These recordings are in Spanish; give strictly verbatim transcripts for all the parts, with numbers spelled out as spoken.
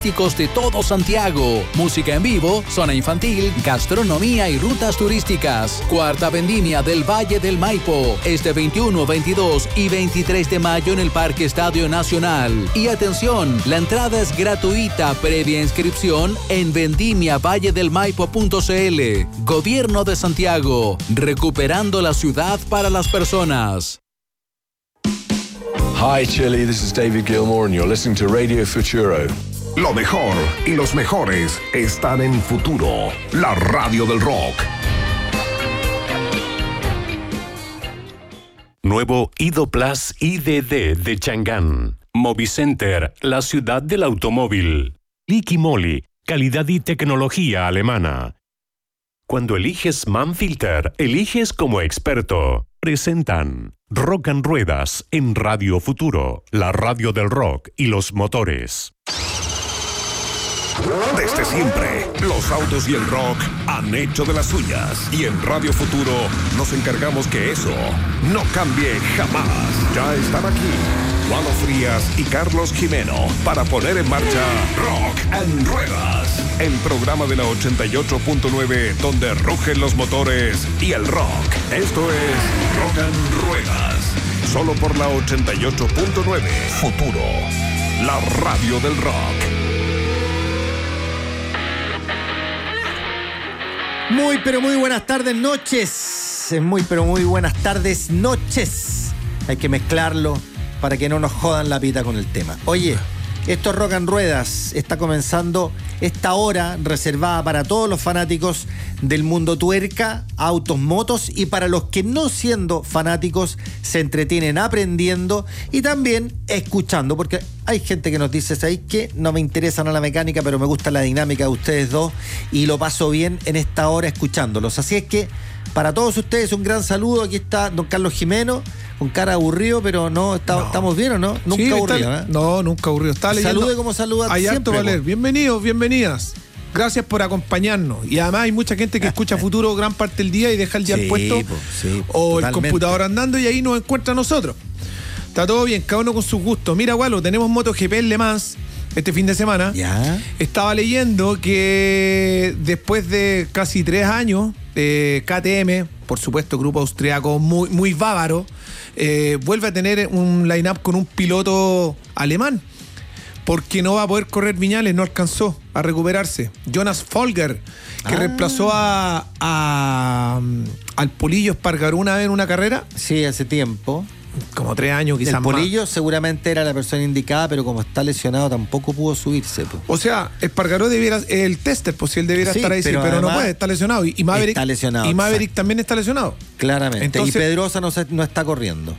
de todo Santiago, música en vivo, zona infantil, gastronomía y rutas turísticas. Cuarta Vendimia del Valle del Maipo, este veintiuno, veintidós y veintitrés de mayo en el Parque Estadio Nacional. Y atención, la entrada es gratuita previa inscripción en vendimia valle del maipo punto c l. Gobierno de Santiago, recuperando la ciudad para las personas. Hi Chile, this is David Gilmour and you're listening to Radio Futuro. Lo mejor y los mejores están en Futuro, la radio del rock. Nuevo Ido Plus I D D de Chang'an. Movicenter, la ciudad del automóvil. Liqui Moly, calidad y tecnología alemana. Cuando eliges Manfilter, eliges como experto. Presentan Rock and Ruedas en Radio Futuro, la radio del rock y los motores. Desde siempre, los autos y el rock han hecho de las suyas. Y en Radio Futuro nos encargamos que eso no cambie jamás. Ya están aquí Juan Frías y Carlos Jimeno para poner en marcha Rock and Ruedas, el programa de la ochenta y ocho punto nueve donde rugen los motores y el rock. Esto es Rock and Ruedas, solo por la ochenta y ocho punto nueve. Futuro, la radio del rock. Muy, pero muy buenas tardes, noches. Muy, pero muy buenas tardes, noches. Hay que mezclarlo para que no nos jodan la pita con el tema. Oye, esto es Rock and Ruedas. Está comenzando esta hora reservada para todos los fanáticos del mundo tuerca, autos, motos, y para los que no siendo fanáticos se entretienen aprendiendo y también escuchando, porque hay gente que nos dice, ¿sabéis qué? No me interesa nada la mecánica, pero me gusta la dinámica de ustedes dos y lo paso bien en esta hora escuchándolos. Así es que para todos ustedes un gran saludo. Aquí está don Carlos Jimeno, con cara aburrido, pero no, está, no. ¿Estamos bien o no? Nunca sí, aburrido, está, ¿eh? No, nunca aburrido. Está leyendo. Salude como saluda Hay siempre. Valer. Bienvenidos, bienvenidas. Gracias por acompañarnos. Y además hay mucha gente que escucha Futuro gran parte del día y deja el día sí, puesto po, sí, o totalmente. El computador andando y ahí nos encuentra a nosotros. Está todo bien, cada uno con sus gustos. Mira, Gualo, tenemos MotoGP en Le Mans este fin de semana. ¿Ya? Estaba leyendo que después de casi tres años, eh, K T M, por supuesto, grupo austriaco muy, muy bávaro, eh, vuelve a tener un line-up con un piloto alemán. Porque no va a poder correr Viñales, no alcanzó a recuperarse. Jonas Folger, que ah. reemplazó a, a al Polillo Espargaró una vez en una carrera. Sí, hace tiempo. Como tres años quizás más. El Polillo más. Seguramente era la persona indicada, pero como está lesionado tampoco pudo subirse. Po. O sea, Espargaró debiera, el tester, pues si él debiera sí, estar ahí, pero, sí, pero no puede, está lesionado. Y, y Maverick, está lesionado, y Maverick también está lesionado. Claramente. Entonces, y Pedrosa no, se, no está corriendo.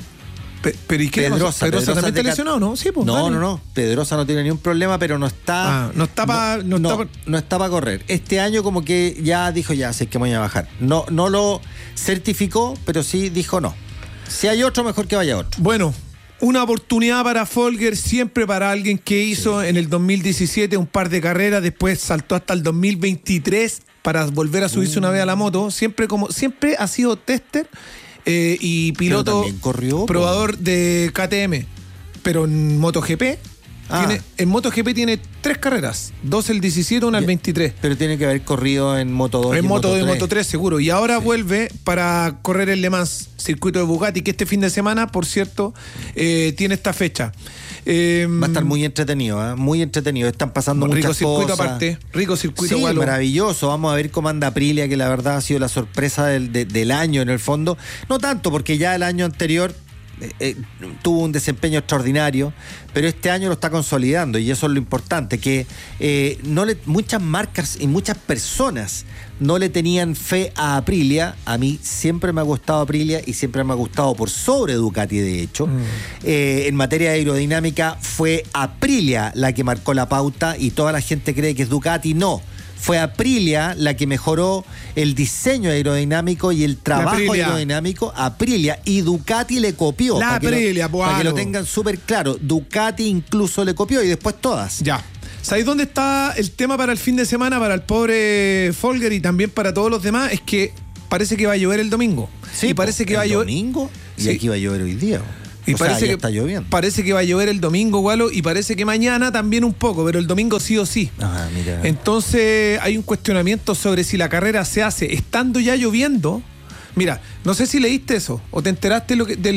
Pe, pero ¿y qué? Pedrosa, Pedrosa, Pedrosa también está de... lesionado, ¿no? Sí, pues. No, vale. no, no. Pedrosa no tiene ningún problema, pero no está. Ah, no está para. No, no, no, no está para correr. Este año, como que ya dijo, ya sé que voy a bajar. No, no lo certificó, pero sí dijo no. Si hay otro, mejor que vaya otro. Bueno, una oportunidad para Folger, siempre para alguien que hizo sí. en el dos mil diecisiete un par de carreras, después saltó hasta el dos mil veintitrés para volver a subirse uh. una vez a la moto. Siempre como siempre ha sido tester. Eh, y piloto corrió, probador po. de K T M, pero en MotoGP ah. tiene, en MotoGP tiene tres carreras, dos el diecisiete, una el veintitrés. Pero tiene que haber corrido en Moto dos en y Moto dos y Moto Moto tres seguro. Y ahora sí. vuelve para correr el Le Mans, circuito de Bugatti, que este fin de semana, por cierto, eh, tiene esta fecha. Eh, Va a estar muy entretenido, ¿eh? Muy entretenido. Están pasando rico muchas circuito cosas. Aparte, rico circuito. Sí, Gualo. Maravilloso. Vamos a ver cómo anda Aprilia, que la verdad ha sido la sorpresa del, de, del año en el fondo. No tanto, porque ya el año anterior eh, eh, tuvo un desempeño extraordinario, pero este año lo está consolidando y eso es lo importante, que eh, no le, muchas marcas y muchas personas no le tenían fe a Aprilia. A mí siempre me ha gustado Aprilia y siempre me ha gustado por sobre Ducati, de hecho. Mm. Eh, en materia aerodinámica fue Aprilia la que marcó la pauta y toda la gente cree que es Ducati. No, fue Aprilia la que mejoró el diseño aerodinámico y el trabajo Aprilia. aerodinámico. Aprilia, y Ducati le copió. La para Aprilia, que lo, para que lo tengan súper claro. Ducati incluso le copió y después todas. Ya. ¿Sabéis dónde está el tema para el fin de semana, para el pobre Folger y también para todos los demás? Es que parece que va a llover el domingo. Sí, y parece que el va a llover. domingo y sí. aquí va a llover hoy día. Y o sea, parece ya que está lloviendo. Parece que va a llover el domingo, Gualo, y parece que mañana también un poco, pero el domingo sí o sí. Ah, mira. Entonces hay un cuestionamiento sobre si la carrera se hace estando ya lloviendo. Mira, no sé si leíste eso o te enteraste lo que, del